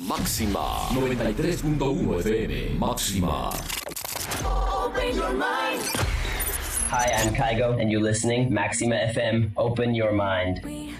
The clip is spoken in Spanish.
Máxima 93.1 FM. Máxima. Open your mind. Hi, I'm Kygo, and you're listening Maxima FM. Open your mind.